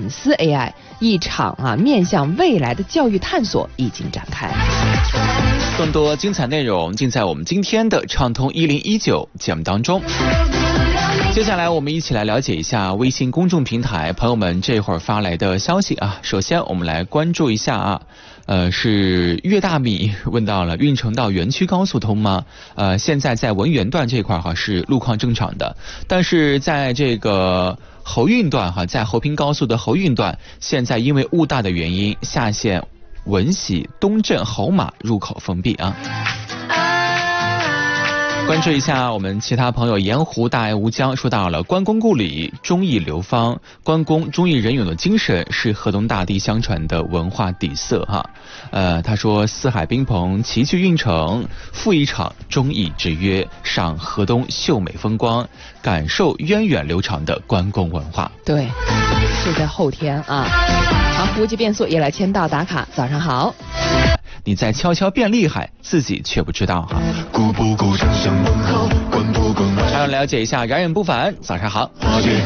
粉丝 AI， 一场面向未来的教育探索已经展开。 更多精彩内容尽在我们今天的畅通1019节目当中。接下来我们一起来了解一下微信公众平台朋友们这会儿发来的消息啊。首先我们来关注一下是岳大米问到了运城到园区高速通吗？现在在文园段这块是路况正常的，但是在这个侯运段在侯平高速的侯运段，现在因为雾大的原因，下线文喜东镇侯马入口封闭啊。关注一下我们其他朋友，盐湖大爱无疆说到了关公故里忠义流芳，关公忠义仁勇的精神是河东大地相传的文化底色哈。他说四海宾朋齐聚运城，赴一场忠义之约，赏河东秀美风光，感受源远流长的关公文化。 对，就在后天啊。好，无极变速也来签到打卡，早上好。 你在悄悄变厉害，自己却不知道哈。 顾不顾声声问候，管不管还要了解一下冉冉不凡，早上好。 花蝶